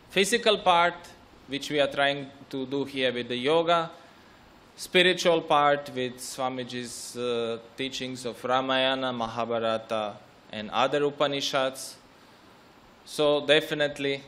physical part, which we are trying to do here with the yoga, spiritual part with Swamiji's teachings of Ramayana, Mahabharata, and other Upanishads. So definitely,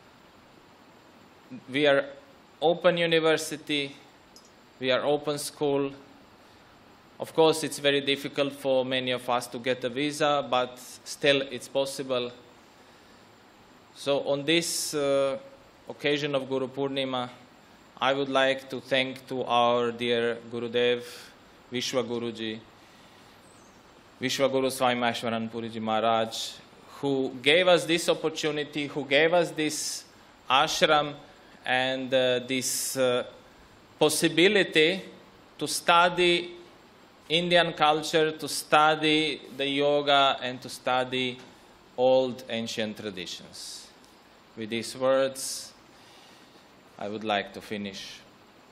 we are open university, we are open school. Of course, it's very difficult for many of us to get a visa, but still it's possible. So on this occasion of Guru Purnima, I would like to thank to our dear Gurudev, Vishwaguruji, Vishwaguru Swami Maheshwaran Puriji Maharaj, who gave us this opportunity, who gave us this ashram and this possibility to study Indian culture, to study the yoga, and to study old ancient traditions. With these words, I would like to finish.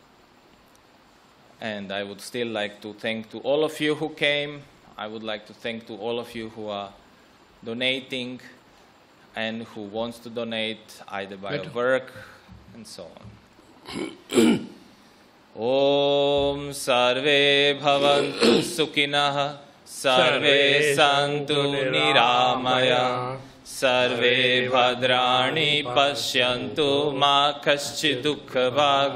And I would still like to thank to all of you who came. I would like to thank to all of you who are donating and who wants to donate either by work and so on. Om sarve bhavantu sukhinah, sarve santu niramaya, sarve bhadrani pashyantu ma kaschid dukkha bhag